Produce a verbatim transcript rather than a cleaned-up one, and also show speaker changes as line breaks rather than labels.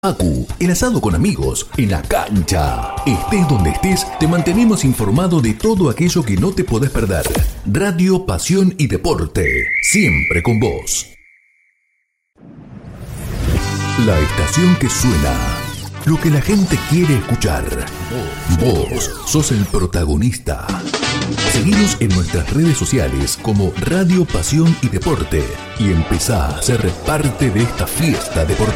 Acu, el asado con amigos, en la cancha. Estés donde estés, te mantenemos informado de todo aquello que no te podés perder. Radio, pasión y deporte, siempre con vos. La estación que suena, lo que la gente quiere escuchar. Vos sos el protagonista. Seguinos en nuestras redes sociales como Radio, Pasión y Deporte y empezá a ser parte de esta fiesta deportiva.